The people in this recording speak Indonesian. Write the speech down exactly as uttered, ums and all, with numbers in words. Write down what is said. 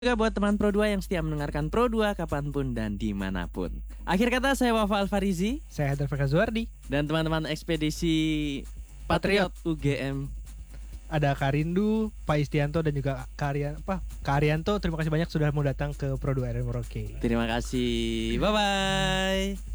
Juga buat teman Pro dua yang setia mendengarkan Pro dua kapanpun dan dimanapun. Akhir kata saya Wafa Alfarizi. Saya Hadar Zuardi. Dan teman-teman ekspedisi Patriot, Patriot U G M. Ada Karindu, Pak Istianto dan juga Karyan, apa, Karyanto. Terima kasih banyak sudah mau datang ke Pro dua R M Merauke. Terima kasih. Bye-bye.